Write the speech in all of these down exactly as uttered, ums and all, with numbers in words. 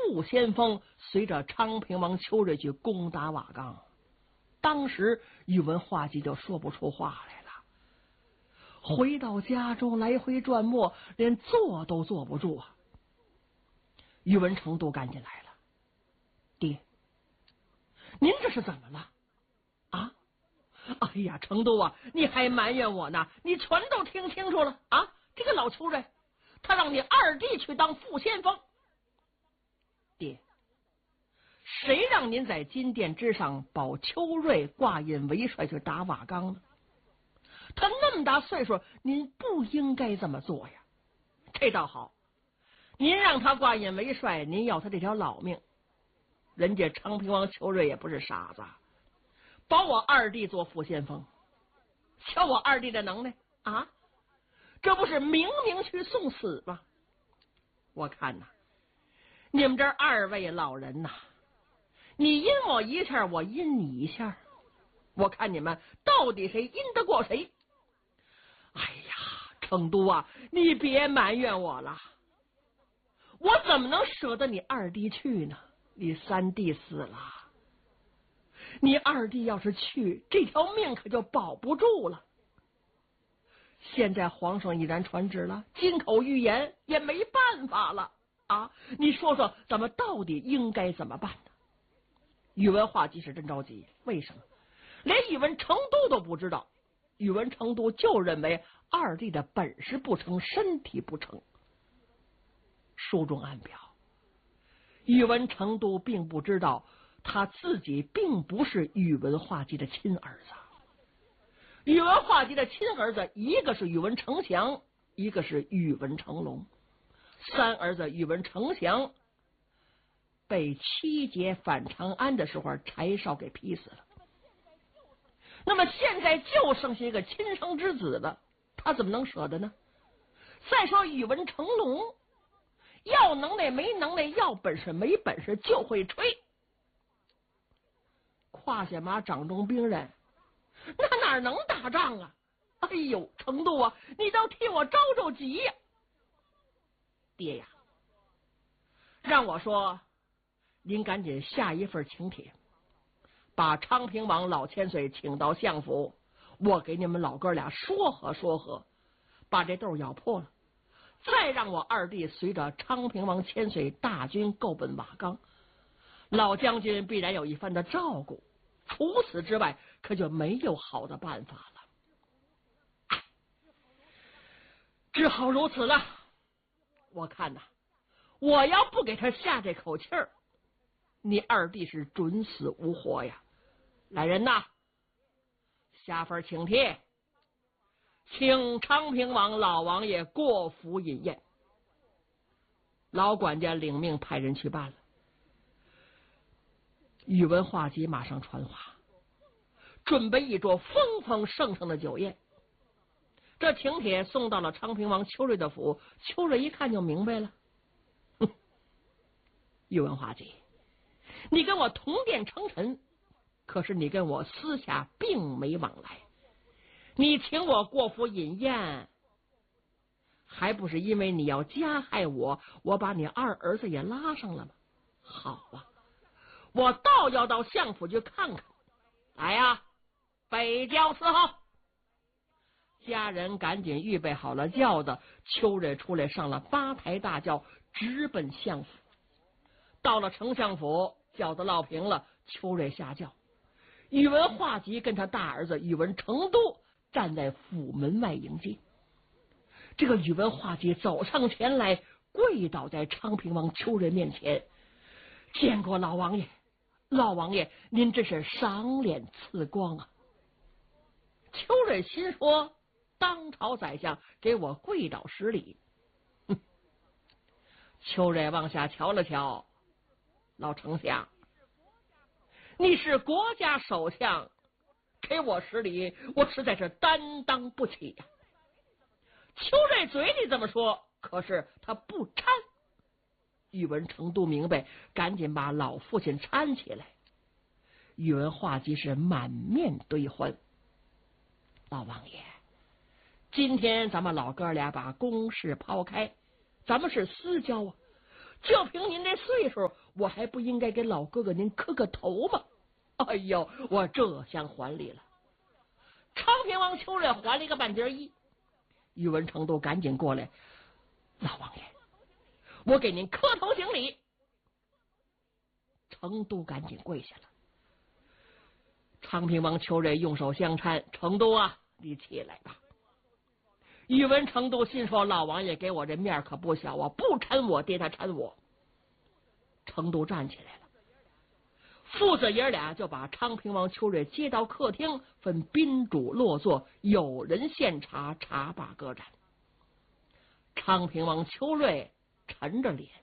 傅先锋随着昌平王邱瑞去攻打瓦岗。当时宇文化及就说不出话来了，回到家中来回转磨，连坐都坐不住啊。宇文成都赶紧来了，爹，您这是怎么了啊？哎呀，成都啊，你还埋怨我呢？你全都听清楚了啊！这个老邱瑞，他让你二弟去当副先锋。爹，谁让您在金殿之上保邱瑞挂印为帅去打瓦岗呢？他那么大岁数，您不应该这么做呀。这倒好，您让他挂印为帅，您要他这条老命。人家昌平王邱瑞也不是傻子，保我二弟做副先锋，瞧我二弟的能耐啊！这不是明明去送死吗？我看呐，你们这二位老人呐，你阴我一下，我阴你一下，我看你们到底谁阴得过谁？哎呀，成都啊，你别埋怨我了，我怎么能舍得你二弟去呢？你三弟死了，你二弟要是去，这条命可就保不住了。现在皇上已然传旨了，金口玉言，也没办法了啊！你说说，咱们到底应该怎么办呢？宇文化及是真着急，为什么？连宇文成都都不知道，宇文成都就认为二弟的本事不成，身体不成。书中暗表，宇文成都并不知道他自己并不是宇文化及的亲儿子。宇文化及的亲儿子，一个是宇文成祥，一个是宇文成龙。三儿子宇文成祥被七姐反长安的时候，柴烧给劈死了。那么现在就剩下一个亲生之子了，他怎么能舍得呢？再说宇文成龙，要能耐没能耐，要本事没本事，就会吹。胯下马掌中兵刃，那哪能打仗啊？哎呦，成都啊，你倒替我着着急呀！爹呀，让我说，您赶紧下一份请帖，把昌平王老千岁请到相府，我给你们老哥俩说和说和，把这豆咬破了，再让我二弟随着昌平王千岁大军够奔瓦岗，老将军必然有一番的照顾，除此之外可就没有好的办法了。只好如此了。我看呐，我要不给他下这口气儿，你二弟是准死无活呀！来人呐，下份请帖，请昌平王老王爷过府饮宴。老管家领命派人去办了。宇文化及马上传话，准备一桌丰丰盛盛的酒宴。这请帖送到了昌平王邱瑞的府，邱瑞一看就明白了。哼，宇文化及，你跟我同殿称臣，可是你跟我私下并没往来。你请我过府饮宴，还不是因为你要加害我，我把你二儿子也拉上了吗？好啊，我倒要到相府去看看。来呀，北郊伺候。家人赶紧预备好了轿子，邱瑞出来上了八抬大轿，直奔相府。到了丞相府，轿子落平了，邱瑞下轿，宇文化及跟他大儿子宇文成都站在府门外迎接。这个宇文化及走上前来，跪倒在昌平王邱瑞面前，见过老王爷，老王爷您这是赏脸赐光啊！邱瑞心说，当朝宰相给我跪倒十礼。哼！邱瑞往下瞧了瞧，老丞相，你是国家首相，给我十礼，我实在是担当不起呀、啊。邱瑞嘴里这么说，可是他不搀。宇文成都明白，赶紧把老父亲搀起来。宇文化及是满面堆欢。老王爷，今天咱们老哥俩把公事抛开，咱们是私交啊， 就凭您这岁数，我还不应该给老哥哥您磕个头吗？哎呦，我这厢还礼了。昌平王邱瑞还了一个半截衣，宇文成都赶紧过来，老王爷，我给您磕头行礼。成都赶紧跪下了。昌平王邱瑞用手相搀，成都啊，你起来吧。宇文成都心说，老王爷给我这面可不小啊，不搀我爹，他搀我。成都站起来了，父子爷俩就把昌平王邱瑞接到客厅，分宾主落座，有人献茶，茶罢歌盏。昌平王邱瑞沉着脸，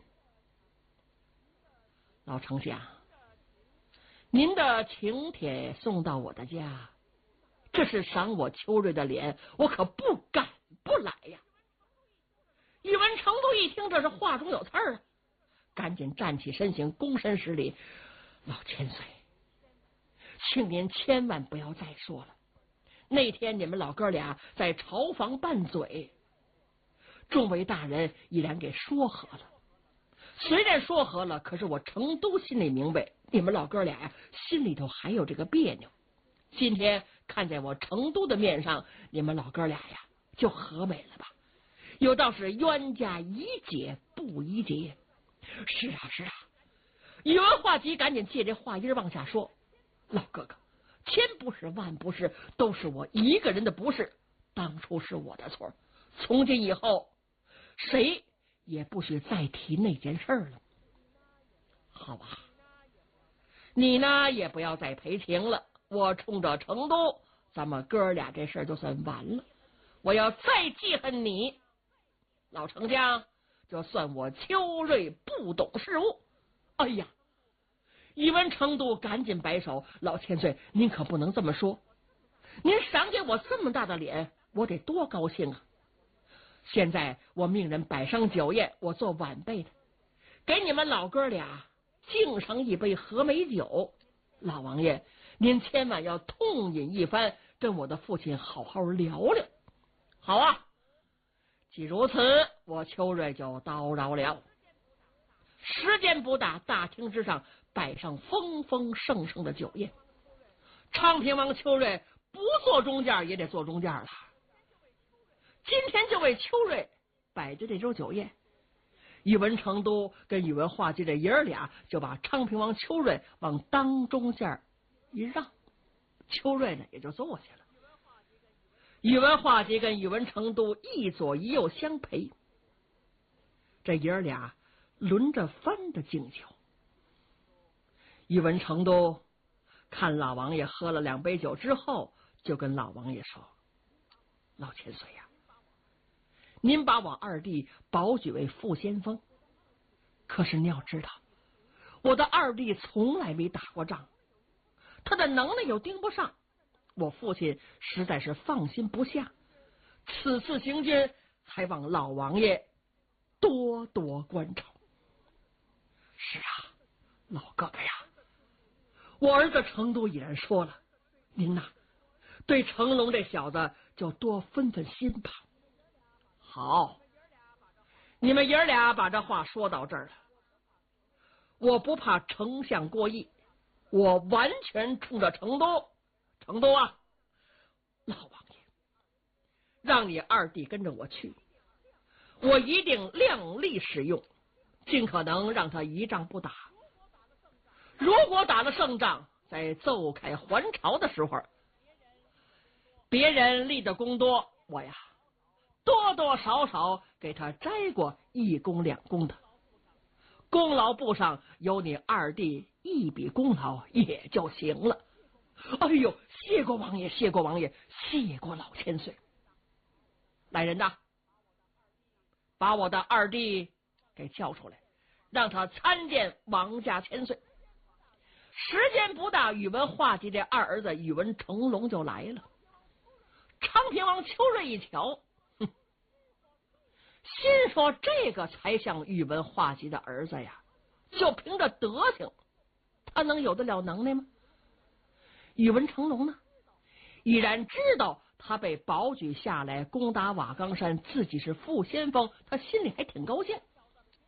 老丞相，您的请帖送到我的家，这是赏我邱瑞的脸，我可不敢不来呀。宇文成都一听这是话中有刺儿啊，赶紧站起身形，躬身施礼，老千岁，请您千万不要再说了。那天你们老哥俩在朝房拌嘴，众位大人已然给说和了。虽然说和了，可是我成都心里明白，你们老哥俩呀，心里头还有这个别扭。今天看在我成都的面上，你们老哥俩呀，就和美了吧。有道是冤家宜解不宜结。是啊是啊。宇文化及赶紧借这话音往下说，老哥哥，千不是万不是，都是我一个人的不是，当初是我的错，从今以后谁也不许再提那件事了。好吧，你呢也不要再赔情了，我冲着成都，咱们哥俩这事儿就算完了。我要再记恨你，老丞相，就算我邱瑞不懂事务。哎呀，宇文成都赶紧摆手，老千岁，您可不能这么说，您赏给我这么大的脸，我得多高兴啊。现在我命人摆上酒宴，我做晚辈的，给你们老哥俩敬上一杯和美酒。老王爷，您千万要痛饮一番，跟我的父亲好好聊聊。好啊，既如此，我邱瑞就叨扰了。时间不大，大厅之上摆上丰丰盛盛的酒宴。昌平王邱瑞不坐中间也得坐中间了。今天就为邱瑞摆着这桌酒宴，宇文成都跟宇文化及这爷儿俩就把昌平王邱瑞往当中间一让，邱瑞呢也就坐下了。宇文化及跟宇文成都一左一右相陪，这爷儿俩轮着翻着敬酒。宇文成都看老王爷喝了两杯酒之后，就跟老王爷说，老千岁呀，您把我二弟保举为副先锋，可是你要知道，我的二弟从来没打过仗，他的能耐又盯不上，我父亲实在是放心不下，此次行军还望老王爷多多关照。是啊，老哥哥呀，我儿子成都已然说了，您呐，对成龙这小子就多分分心吧。好，你们爷俩把这话说到这儿了，我不怕丞相过意，我完全冲着成都。成都啊，老王爷，让你二弟跟着我去，我一定量力使用，尽可能让他一仗不打。如果打了胜仗，在奏开还朝的时候，别人立的功多，我呀多多少少给他摘过一功两功的，功劳簿上有你二弟一笔功劳也就行了。哎呦，谢过王爷，谢过王爷，谢过老千岁。来人呐，把我的二弟给叫出来，让他参见王家千岁。时间不大，宇文化及这二儿子宇文成龙就来了。昌平王邱瑞一瞧，哼，心说这个才像宇文化及的儿子呀，就凭着德行，他能有得了能耐吗？宇文成龙呢，已然知道他被保举下来攻打瓦岗山，自己是副先锋，他心里还挺高兴。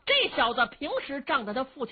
这小子平时仗着他父亲